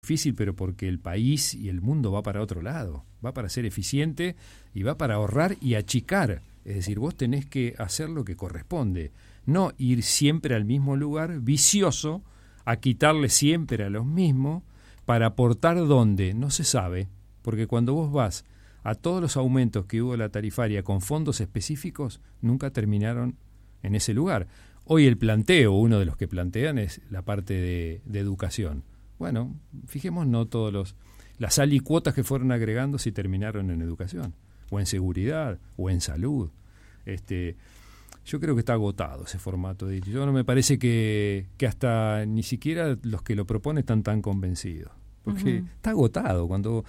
difícil, pero porque el país y el mundo va para otro lado, va para ser eficiente y va para ahorrar y achicar. Es decir, vos tenés que hacer lo que corresponde, no ir siempre al mismo lugar, vicioso, a quitarle siempre a los mismos, para aportar donde no se sabe, porque cuando vos vas a todos los aumentos que hubo en la tarifaria con fondos específicos, nunca terminaron en ese lugar. Hoy el planteo, uno de los que plantean, es la parte de educación. Bueno, fijemos, no todos las alicuotas que fueron agregando si terminaron en educación, o en seguridad, o en salud. Yo creo que está agotado ese formato. Yo no me parece que hasta ni siquiera los que lo proponen están tan convencidos. Porque está agotado.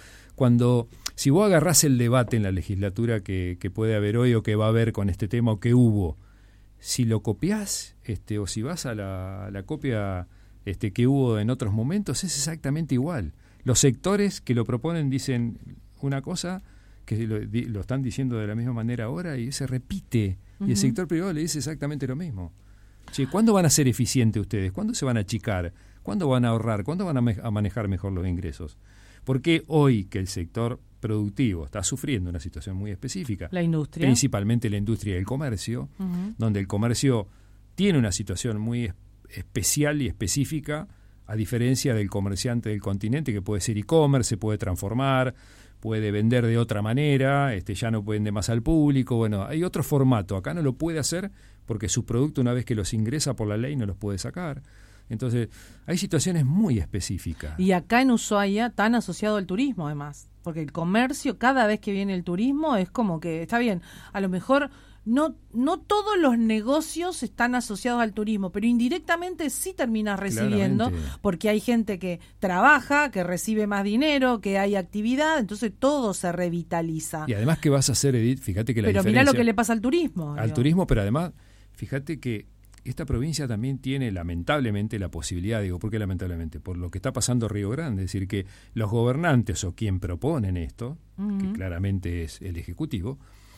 Cuando si vos agarrás el debate en la legislatura que puede haber hoy o que va a haber con este tema o que hubo, si lo copiás o si vas a la copia que hubo en otros momentos, es exactamente igual. Los sectores que lo proponen dicen una cosa que lo están diciendo de la misma manera ahora y se repite. Y el sector privado le dice exactamente lo mismo. Che, ¿cuándo van a ser eficientes ustedes? ¿Cuándo se van a achicar? ¿Cuándo van a ahorrar? ¿Cuándo van a manejar mejor los ingresos? Porque hoy que el sector productivo está sufriendo una situación muy específica, la industria, principalmente la industria y el comercio, donde el comercio tiene una situación muy especial y específica, a diferencia del comerciante del continente, que puede ser e-commerce, se puede transformar, puede vender de otra manera, ya no vende más al público. Bueno, hay otro formato. Acá no lo puede hacer porque su producto, una vez que los ingresa por la ley, no los puede sacar. Entonces, hay situaciones muy específicas. Y acá en Ushuaia, tan asociado al turismo, además. Porque el comercio, cada vez que viene el turismo, es como que, está bien, a lo mejor no todos los negocios están asociados al turismo, pero indirectamente sí terminas recibiendo, claramente, porque hay gente que trabaja, que recibe más dinero, que hay actividad, entonces todo se revitaliza. Y además, ¿qué vas a hacer, Edith? Fíjate que la diferencia... Pero mirá lo que le pasa al turismo. Turismo, pero además, fíjate que esta provincia también tiene, lamentablemente, la posibilidad, ¿por qué lamentablemente? Por lo que está pasando Río Grande, es decir, que los gobernantes o quien proponen esto, que claramente es el Ejecutivo,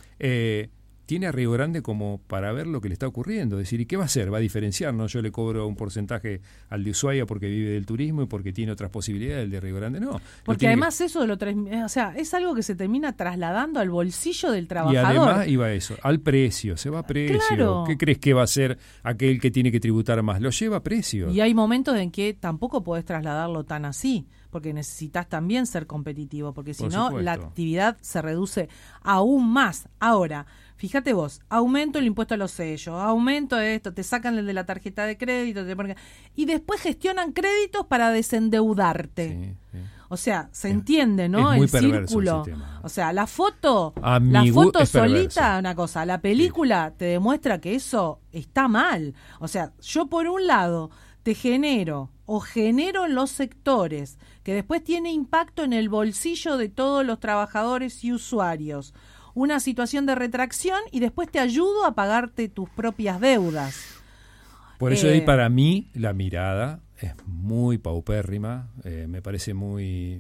tiene a Río Grande como para ver lo que le está ocurriendo. Es decir, ¿y qué va a hacer? ¿Va a diferenciar? ¿No? Yo le cobro un porcentaje al de Ushuaia porque vive del turismo y porque tiene otras posibilidades, el de Río Grande no. Porque además eso es algo que se termina trasladando al bolsillo del trabajador. Y además iba eso, al precio, se va a precio. Claro. ¿Qué crees que va a hacer aquel que tiene que tributar más? Lo lleva a precio. Y hay momentos en que tampoco podés trasladarlo tan así, porque necesitas también ser competitivo, porque si no, la actividad se reduce aún más. Ahora, fíjate vos, aumento el impuesto a los sellos, aumento esto, te sacan el de la tarjeta de crédito, y después gestionan créditos para desendeudarte. Sí. O sea, se entiende, ¿no? Es muy el círculo. El o sea, la foto solita, una cosa, la película te demuestra que eso está mal. O sea, yo por un lado te genero en los sectores que después tiene impacto en el bolsillo de todos los trabajadores y usuarios, una situación de retracción, y después te ayudo a pagarte tus propias deudas. Por eso ahí para mí la mirada es muy paupérrima, me parece muy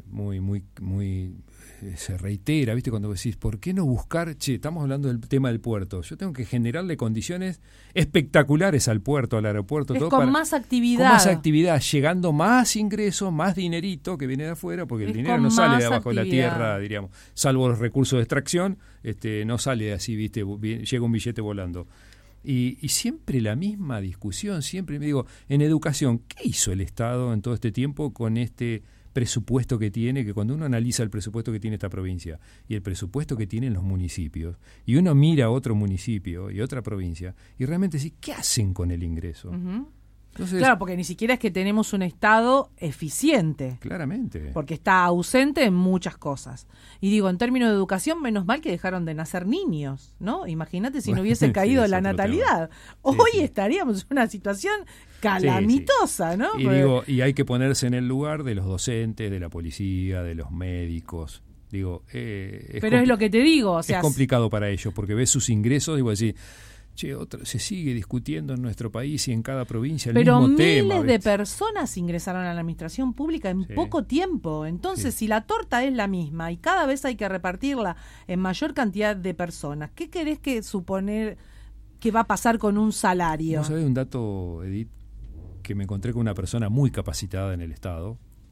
se reitera, ¿viste? Cuando decís, ¿por qué no buscar? Estamos hablando del tema del puerto. Yo tengo que generarle condiciones espectaculares al puerto, al aeropuerto, todo con para, más actividad. Con más actividad, llegando más ingresos, más dinerito que viene de afuera, porque el dinero no sale de abajo de la tierra, diríamos, salvo los recursos de extracción, no sale así, ¿viste? Llega un billete volando. Y siempre la misma discusión, siempre me digo, en educación, ¿qué hizo el Estado en todo este tiempo con este presupuesto que tiene? Que cuando uno analiza el presupuesto que tiene esta provincia y el presupuesto que tienen los municipios, y uno mira a otro municipio y otra provincia, y realmente dice, ¿qué hacen con el ingreso? Entonces, claro, porque ni siquiera es que tenemos un Estado eficiente. Claramente. Porque está ausente en muchas cosas. Y digo, en términos de educación, menos mal que dejaron de nacer niños, ¿no? Imagínate si no hubiese caído la natalidad. Hoy estaríamos en una situación calamitosa, ¿no? Y hay que ponerse en el lugar de los docentes, de la policía, de los médicos. Pero es lo que te digo. O sea, es complicado para ellos, porque ves sus ingresos y vos decís, se sigue discutiendo en nuestro país y en cada provincia el mismo tema. Pero miles de personas ingresaron a la administración pública en poco tiempo. Entonces, si la torta es la misma y cada vez hay que repartirla en mayor cantidad de personas, ¿qué querés que suponer que va a pasar con un salario? ¿Vos sabés un dato, Edith, que me encontré con una persona muy capacitada en el Estado,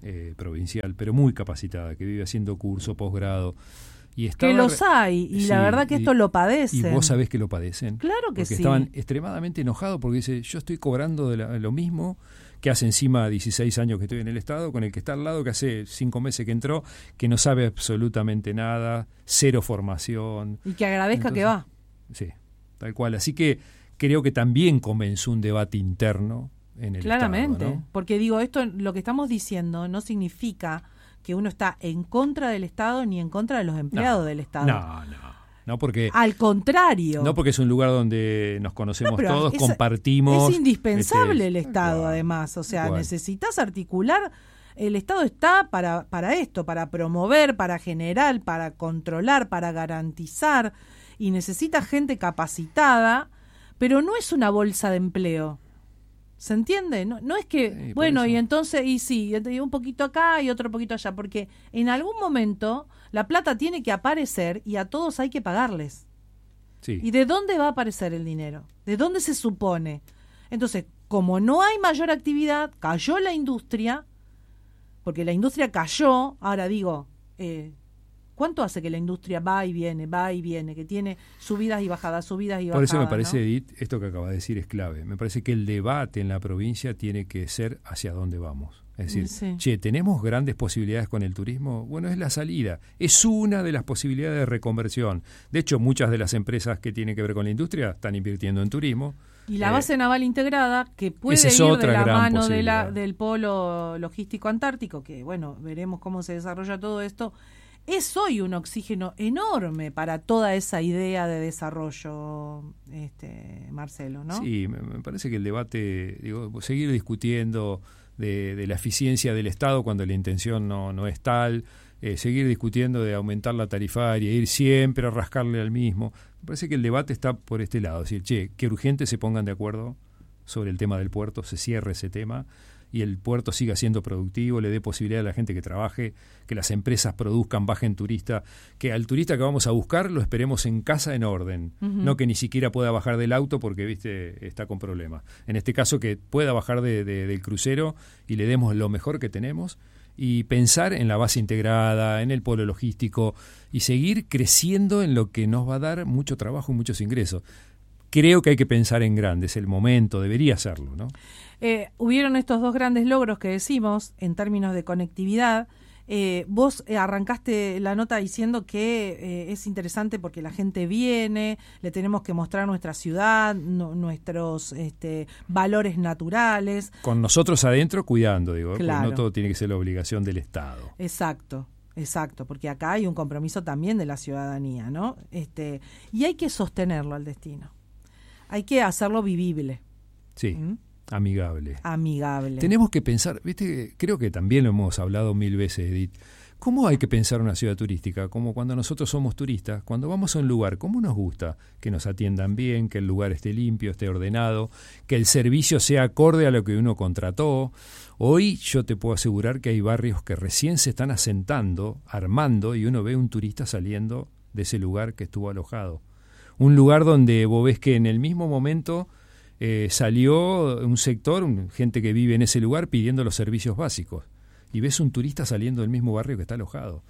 provincial, pero muy capacitada, que vive haciendo curso, posgrado. Y que los hay, y sí, la verdad que esto lo padecen. Y vos sabés que lo padecen. Claro que sí. Porque estaban extremadamente enojados porque dice, yo estoy cobrando de lo mismo que hace encima 16 años que estoy en el Estado, con el que está al lado, que hace 5 meses que entró, que no sabe absolutamente nada, cero formación. Y que agradezca que va. Sí, tal cual. Así que creo que también comenzó un debate interno en el Claramente, Estado, ¿no? Porque digo, esto, lo que estamos diciendo no significa que uno está en contra del Estado ni en contra de los empleados del Estado. No, porque al contrario. No porque es un lugar donde nos conocemos todos, compartimos. Es indispensable el Estado, además. O sea, necesitas articular. El Estado está para esto, para promover, para generar, para controlar, para garantizar. Y necesita gente capacitada, pero no es una bolsa de empleo. ¿Se entiende? No es que, sí, bueno, y entonces, y sí, un poquito acá y otro poquito allá, porque en algún momento la plata tiene que aparecer y a todos hay que pagarles. Sí. ¿Y de dónde va a aparecer el dinero? ¿De dónde se supone? Entonces, como no hay mayor actividad, cayó la industria, porque la industria cayó, ahora digo, ¿cuánto hace que la industria va y viene, que tiene subidas y bajadas, Por eso me parece, ¿no? Edith, esto que acabas de decir es clave. Me parece que el debate en la provincia tiene que ser hacia dónde vamos. Es decir, sí. ¿tenemos grandes posibilidades con el turismo? Bueno, es la salida. Es una de las posibilidades de reconversión. De hecho, muchas de las empresas que tienen que ver con la industria están invirtiendo en turismo. Y la base naval integrada, que puede ir de la mano del polo logístico antártico, que bueno, veremos cómo se desarrolla todo esto, es hoy un oxígeno enorme para toda esa idea de desarrollo, Marcelo, ¿no? Sí, me parece que el debate, seguir discutiendo de la eficiencia del Estado cuando la intención no es tal, seguir discutiendo de aumentar la tarifaria, ir siempre a rascarle al mismo. Me parece que el debate está por este lado, es decir, que urgente se pongan de acuerdo sobre el tema del puerto, se cierre ese tema y el puerto siga siendo productivo, le dé posibilidad a la gente que trabaje, que las empresas produzcan, bajen turista, que al turista que vamos a buscar lo esperemos en casa en orden, no que ni siquiera pueda bajar del auto porque está con problemas. En este caso que pueda bajar del crucero y le demos lo mejor que tenemos y pensar en la base integrada, en el polo logístico y seguir creciendo en lo que nos va a dar mucho trabajo y muchos ingresos. Creo que hay que pensar en grande, es el momento, debería serlo, ¿no? Hubieron estos dos grandes logros que decimos en términos de conectividad. Vos arrancaste la nota diciendo que es interesante porque la gente viene, le tenemos que mostrar nuestra ciudad, nuestros valores naturales. Con nosotros adentro cuidando, claro. No todo tiene que ser la obligación del Estado. Exacto, porque acá hay un compromiso también de la ciudadanía, ¿no? Y hay que sostenerlo al destino. Hay que hacerlo vivible. Sí. Amigable. Tenemos que pensar, creo que también lo hemos hablado 1000 veces, Edith. ¿Cómo hay que pensar una ciudad turística? Como cuando nosotros somos turistas, cuando vamos a un lugar, ¿cómo nos gusta? Que nos atiendan bien, que el lugar esté limpio, esté ordenado, que el servicio sea acorde a lo que uno contrató. Hoy yo te puedo asegurar que hay barrios que recién se están asentando, armando, y uno ve un turista saliendo de ese lugar que estuvo alojado. Un lugar donde vos ves que en el mismo momento salió un sector, gente que vive en ese lugar pidiendo los servicios básicos. Y ves un turista saliendo del mismo barrio que está alojado.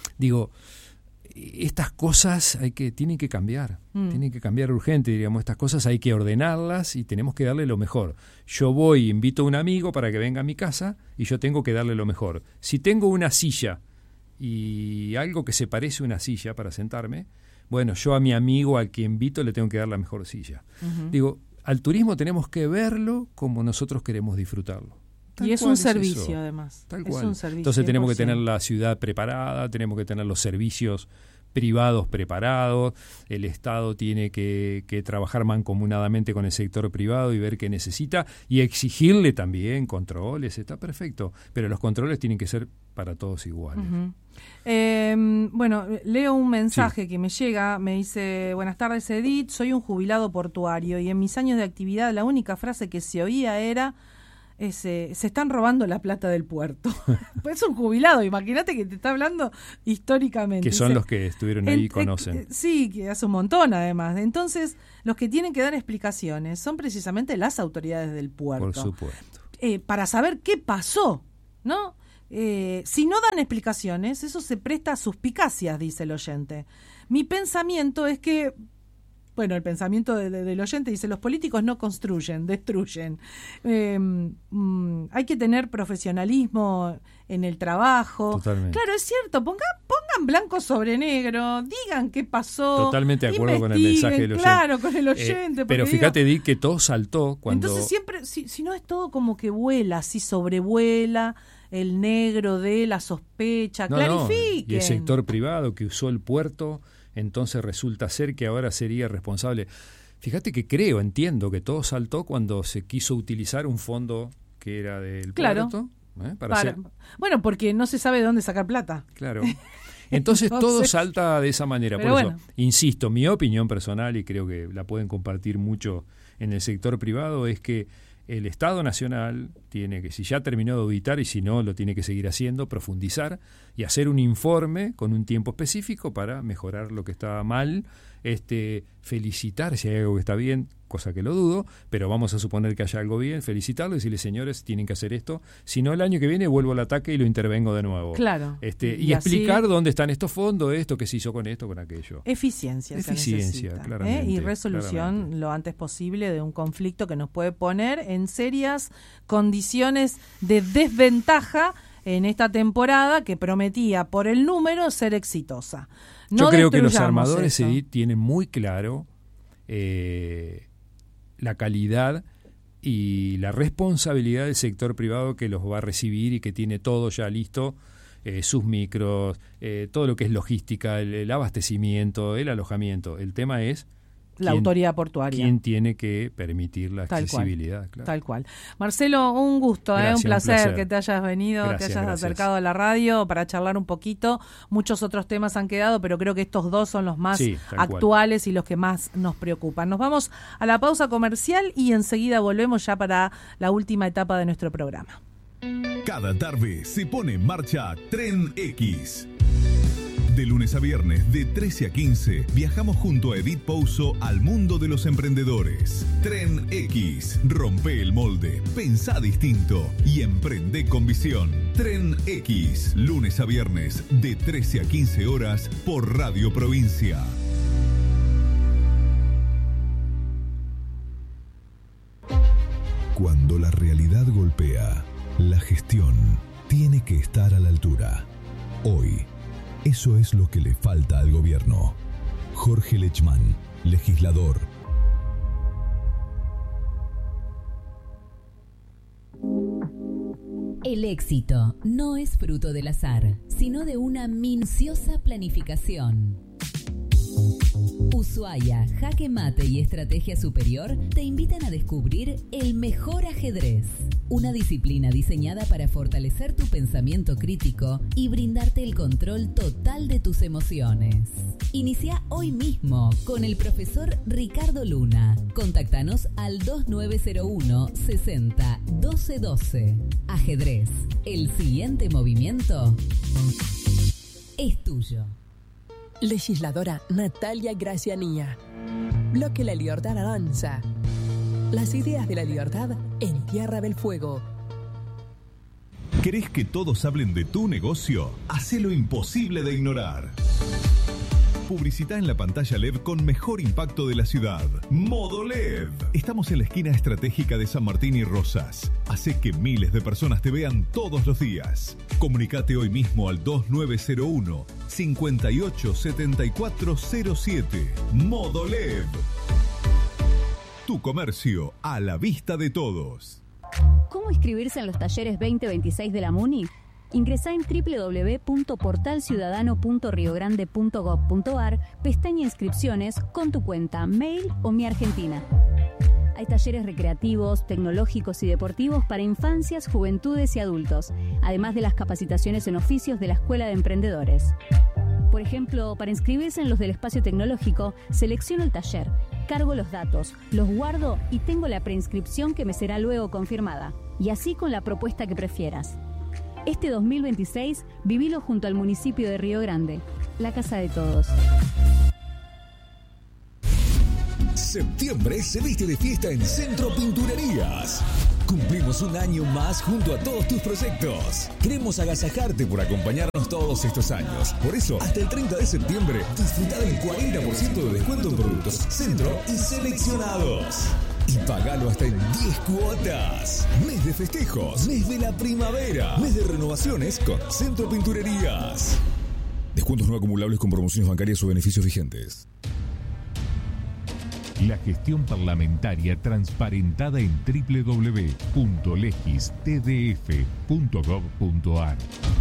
Estas cosas tienen que cambiar. Tienen que cambiar urgente, diríamos. Estas cosas hay que ordenarlas y tenemos que darle lo mejor. Yo invito a un amigo para que venga a mi casa y yo tengo que darle lo mejor. Si tengo una silla y algo que se parece a una silla para sentarme, bueno, yo a mi amigo al que invito le tengo que dar la mejor silla. Al turismo tenemos que verlo como nosotros queremos disfrutarlo. Y es un servicio, además. Tal cual. Es un servicio. Entonces tenemos que tener la ciudad preparada, tenemos que tener los servicios privados preparados, el Estado tiene que trabajar mancomunadamente con el sector privado y ver qué necesita y exigirle también controles, está perfecto, pero los controles tienen que ser para todos iguales. Bueno, leo un mensaje que me llega, me dice: buenas tardes, Edith, soy un jubilado portuario y en mis años de actividad la única frase que se oía era se están robando la plata del puerto. Pues es un jubilado, imagínate que te está hablando históricamente. Que son los que estuvieron ahí y conocen. Sí, que hace un montón además. Entonces, los que tienen que dar explicaciones son precisamente las autoridades del puerto. Por supuesto. Para saber qué pasó, ¿no? si no dan explicaciones, eso se presta a suspicacias, dice el oyente. Mi pensamiento es que, bueno, el pensamiento del oyente dice, los políticos no construyen, destruyen. Hay que tener profesionalismo en el trabajo. Totalmente. Claro, es cierto, pongan blanco sobre negro, digan qué pasó. Totalmente de acuerdo con el mensaje del oyente. Claro, con el oyente. Pero fíjate, Di, que todo saltó cuando... Entonces siempre, si no es todo como que vuela, así sobrevuela el negro de la sospecha, clarifiquen. Y el sector privado que usó el puerto, entonces resulta ser que ahora sería responsable. Fíjate que entiendo que todo saltó cuando se quiso utilizar un fondo que era del puerto. Bueno, porque no se sabe de dónde sacar plata. Claro. Entonces todo salta de esa manera. Por eso, insisto, mi opinión personal, y creo que la pueden compartir mucho en el sector privado, es que el Estado Nacional tiene que, si ya terminó de auditar y si no, lo tiene que seguir haciendo, profundizar y hacer un informe con un tiempo específico para mejorar lo que está mal, felicitar si hay algo que está bien, cosa que lo dudo, pero vamos a suponer que haya algo bien, felicitarlo y decirle, señores, tienen que hacer esto, si no el año que viene vuelvo al ataque y lo intervengo de nuevo. Claro. Y explicar dónde están estos fondos, esto que se hizo con esto, con aquello. Eficiencia, claramente. Y resolución lo antes posible de un conflicto que nos puede poner en serias condiciones de desventaja en esta temporada que prometía por el número ser exitosa. Yo creo que los armadores tienen muy claro la calidad y la responsabilidad del sector privado que los va a recibir y que tiene todo ya listo, sus micros, todo lo que es logística, el abastecimiento, el alojamiento. El tema es la autoridad portuaria. ¿Quién tiene que permitir la accesibilidad? Tal cual. Marcelo, un gusto, un placer que te hayas venido, te hayas acercado a la radio para charlar un poquito. Muchos otros temas han quedado, pero creo que estos dos son los más actuales y los que más nos preocupan. Nos vamos a la pausa comercial y enseguida volvemos ya para la última etapa de nuestro programa. Cada tarde se pone en marcha Tren X. De lunes a viernes, de 13 a 15, viajamos junto a Edith Pouso al mundo de los emprendedores. Tren X. Rompe el molde, pensá distinto y emprende con visión. Tren X. Lunes a viernes, de 13 a 15 horas, por Radio Provincia. Cuando la realidad golpea, la gestión tiene que estar a la altura. Hoy, eso es lo que le falta al gobierno. Jorge Lechmann, legislador. El éxito no es fruto del azar, sino de una minuciosa planificación. Ushuaia, Jaque Mate y Estrategia Superior te invitan a descubrir el mejor ajedrez. Una disciplina diseñada para fortalecer tu pensamiento crítico y brindarte el control total de tus emociones. Inicia hoy mismo con el profesor Ricardo Luna. Contáctanos al 2901 60 12 12. Ajedrez. El siguiente movimiento es tuyo. Legisladora Natalia Gracianía. Bloque La Libertad avanza. Las ideas de la libertad en Tierra del Fuego. ¿Querés que todos hablen de tu negocio? Hacé lo imposible de ignorar. Publicita en la pantalla LED con mejor impacto de la ciudad. Modo LED. Estamos en la esquina estratégica de San Martín y Rosas. Hace que miles de personas te vean todos los días. Comunicate hoy mismo al 2901 587407. Modo LED. Tu comercio a la vista de todos. ¿Cómo inscribirse en los talleres 2026 de la MUNI? Ingresá en www.portalciudadano.riogrande.gov.ar, pestaña Inscripciones, con tu cuenta, mail o Mi Argentina. Hay talleres recreativos, tecnológicos y deportivos para infancias, juventudes y adultos, además de las capacitaciones en oficios de la Escuela de Emprendedores. Por ejemplo, para inscribirse en los del espacio tecnológico, selecciono el taller, cargo los datos, los guardo y tengo la preinscripción que me será luego confirmada. Y así con la propuesta que prefieras. Este 2026, vivilo junto al municipio de Río Grande, la casa de todos. Septiembre se viste de fiesta en Centro Pinturerías. Cumplimos un año más junto a todos tus proyectos. Queremos agasajarte por acompañarnos todos estos años. Por eso, hasta el 30 de septiembre, disfruta del 40% de descuento en productos Centro y seleccionados. Y pagalo hasta en 10 cuotas. Mes de festejos, mes de la primavera, mes de renovaciones con Centro Pinturerías. Descuentos no acumulables con promociones bancarias o beneficios vigentes. La gestión parlamentaria transparentada en www.legistdf.gov.ar.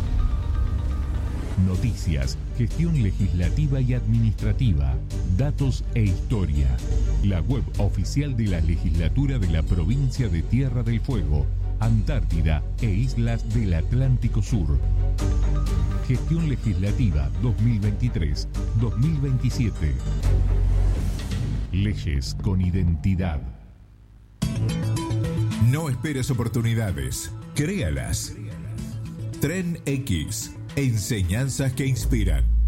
Noticias, gestión legislativa y administrativa, datos e historia. La web oficial de la legislatura de la provincia de Tierra del Fuego, Antártida e Islas del Atlántico Sur. Gestión legislativa 2023-2027. Leyes con identidad. No esperes oportunidades, créalas. Tren X, enseñanzas que inspiran.